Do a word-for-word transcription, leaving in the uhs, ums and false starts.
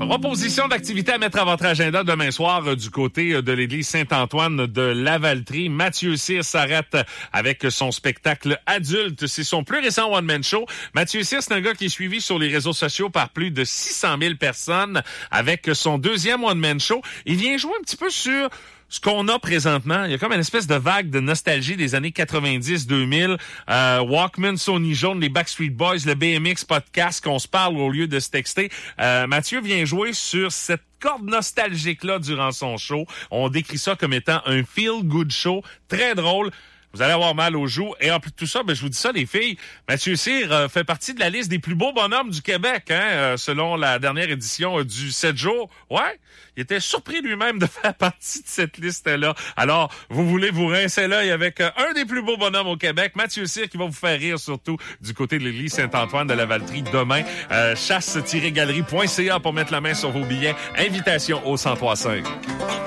Proposition d'activité à mettre à votre agenda demain soir euh, du côté de l'église Saint-Antoine de Lavaltrie. Mathieu Cyr s'arrête avec son spectacle adulte. C'est son plus récent one-man show. Mathieu Cyr, c'est un gars qui est suivi sur les réseaux sociaux par plus de six cent mille personnes avec son deuxième one-man show. Il vient jouer un petit peu sur ce qu'on a présentement. Il y a comme une espèce de vague de nostalgie des années quatre-vingt-dix deux mille. Euh, Walkman, Sony Jaune, les Backstreet Boys, le B M X podcast, qu'on se parle au lieu de se texter. Euh, Mathieu vient jouer sur cette corde nostalgique-là durant son show. On décrit ça comme étant un feel-good show. Très drôle. Vous allez avoir mal aux joues. Et en plus de tout ça, ben, je vous dis ça, les filles, Mathieu Cyr euh, fait partie de la liste des plus beaux bonhommes du Québec, hein, euh, selon la dernière édition euh, du sept jours. Ouais, il était surpris lui-même de faire partie de cette liste-là. Alors, vous voulez vous rincer l'œil avec euh, un des plus beaux bonhommes au Québec, Mathieu Cyr, qui va vous faire rire surtout du côté de l'église Saint-Antoine de Lavaltrie demain. Euh, chasse tiret galerie point c a pour mettre la main sur vos billets. Invitation au cent trois cinq.